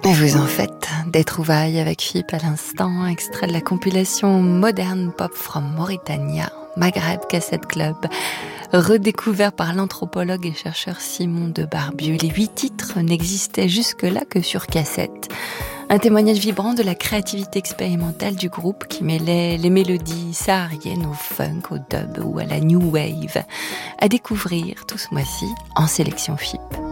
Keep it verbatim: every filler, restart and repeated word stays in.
Et vous en faites des trouvailles avec Philippe à l'instant, extrait de la compilation Modern Pop from Mauritania, Maghreb Cassette Club, redécouvert par l'anthropologue et chercheur Simon de Barbieux. Les huit titres n'existaient jusque-là que sur cassette. Un témoignage vibrant de la créativité expérimentale du groupe qui mêlait les mélodies sahariennes au funk, au dub ou à la new wave. À découvrir tout ce mois-ci en sélection F I P.